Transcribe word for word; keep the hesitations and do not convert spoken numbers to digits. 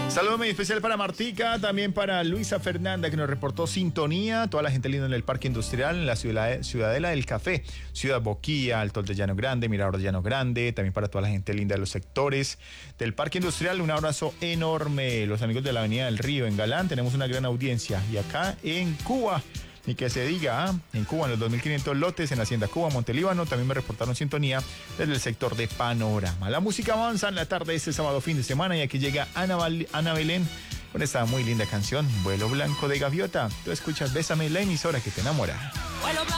Saludo muy especial para Martica, también para Luisa Fernanda, que nos reportó sintonía. Toda la gente linda en el Parque Industrial, en la ciudad, Ciudadela del Café, Ciudad Boquilla, Altos de Llano Grande, Mirador de Llano Grande. También para toda la gente linda de los sectores del Parque Industrial, un abrazo enorme. Los amigos de la Avenida del Río, en Galán, tenemos una gran audiencia. Y acá en Cuba, ni que se diga, ¿eh? En Cuba, en los dos mil quinientos lotes, en Hacienda Cuba, Montelíbano, también me reportaron sintonía desde el sector de Panorama. La música avanza en la tarde de este sábado fin de semana y aquí llega Ana, Val- Ana Belén con esta muy linda canción, Vuelo Blanco de Gaviota. Tú escuchas Bésame, la emisora que te enamora. Vuelo blanco.